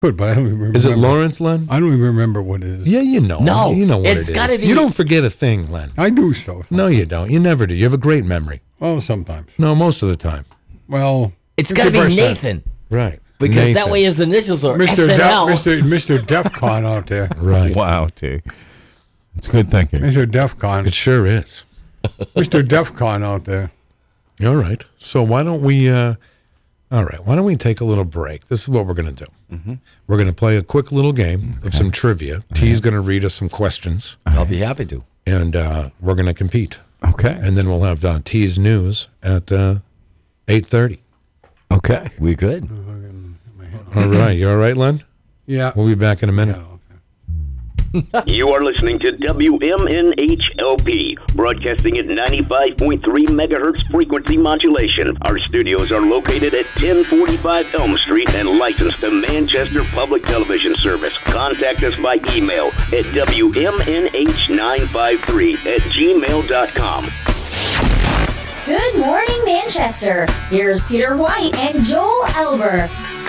Good, but I don't even remember. Is it Lawrence, Len? I don't even remember what it is. Yeah, you know. No, You know what it's it gotta is. be- You don't forget a thing, Len. I do so. No, you don't. You never do. You have a great memory. Well, sometimes. No, most of the time. Well, It's got to be 50%. Nathan. Right. Because Nathan. that way his initials are Mr. SNL. Mr. DEFCON out there. Right. Wow, T. It's good thinking. Mr. DEFCON. It sure is. Mr. DEFCON out there. All right. So why don't we why don't we take a little break? This is what we're going to do. Mm-hmm. We're going to play a quick little game of some trivia. T's going to read us some questions, I'll be happy to. and we're going to compete. Okay. And then we'll have T's news at 8:30. Okay. We good. All right. You all right, Len? Yeah. We'll be back in a minute. Yeah, okay. You are listening to WMNHLP, broadcasting at 95.3 megahertz frequency modulation. Our studios are located at 1045 Elm Street and licensed to Manchester Public Television Service. Contact us by email at WMNH953@gmail.com. Good morning, Manchester. Here's Peter White and Joel Elber.